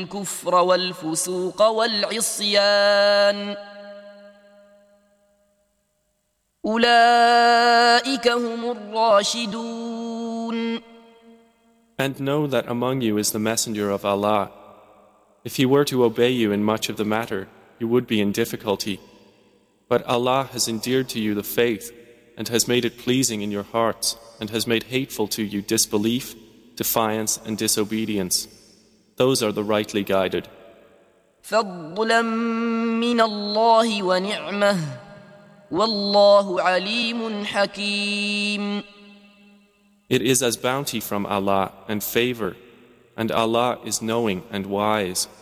الكفر والفسوق والعصيان أولئك هم الراشدون. And know that among you is the messenger of Allah. If he were to obey you in much of the matter, you would be in difficulty. But Allah has endeared to you the faith and has made it pleasing in your hearts and has made hateful to you disbelief, defiance and disobedience. Those are the rightly guided. فضلا من الله ونعمه والله عليم حكيم. It is as bounty from Allah and favor, and Allah is knowing and wise.